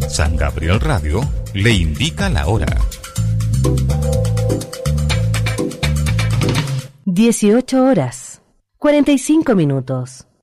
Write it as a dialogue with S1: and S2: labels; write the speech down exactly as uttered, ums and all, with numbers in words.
S1: San Gabriel Radio le indica la hora.
S2: dieciocho horas, cuarenta y cinco minutos.